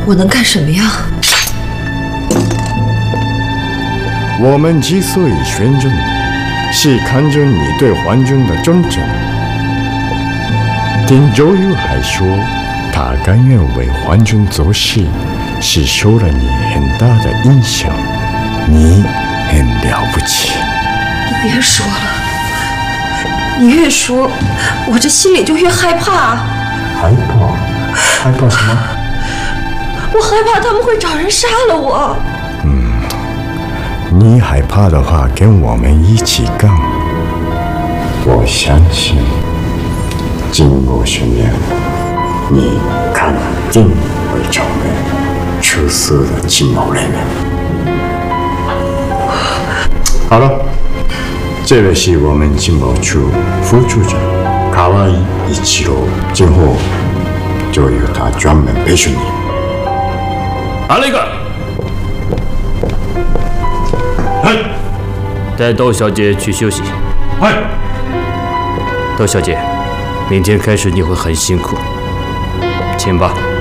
我能干什么呀？ 我们之所以选中你，是看中你对环境的忠诚。听周游还说，他甘愿为环境做事，是受了你很大的影响。你很了不起。 你别说了，你越说，我这心里就越害怕。 害怕？害怕什么？ 我害怕他们会找人杀了我。 你害怕的话，跟我们一起干。我相信，经过训练，你肯定会成为出色的情报人员。好了，这位是我们情报处副处长卡哇伊一七楼，今后就由他专门培训你。 阿雷个。带窦小姐去休息。窦小姐，明天开始你会很辛苦，请吧。